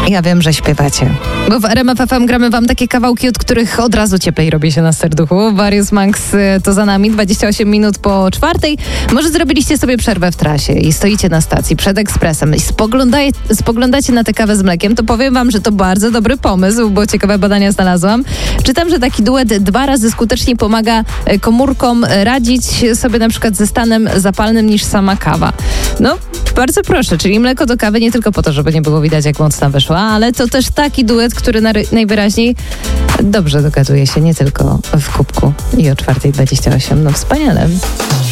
Ja wiem, że śpiewacie. Bo w RMF FM gramy wam takie kawałki, od których od razu cieplej robi się na serduchu. Various Monks to za nami, 28 minut po 4:00. Może zrobiliście sobie przerwę w trasie i stoicie na stacji przed ekspresem i spoglądacie na tę kawę z mlekiem, to powiem wam, że to bardzo dobry pomysł, bo ciekawe badania znalazłam. Czytam, że taki duet 2 razy skuteczniej pomaga komórkom radzić sobie na przykład ze stanem zapalnym niż sama kawa. No, bardzo proszę, czyli mleko do kawy nie tylko po to, żeby nie było widać, jak mocna wyszła, ale to też taki duet, który najwyraźniej dobrze dogaduje się nie tylko w kubku i o 4:28. No wspaniale.